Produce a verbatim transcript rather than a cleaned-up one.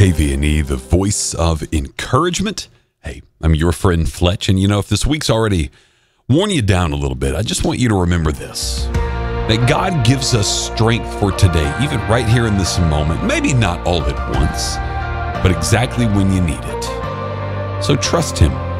K V N E, the voice of encouragement. Hey, I'm your friend Fletch, and you know, if this week's already worn you down a little bit, I just want you to remember this, that God gives us strength for today, even right here in this moment. Maybe not all at once, but exactly when you need it. So trust Him.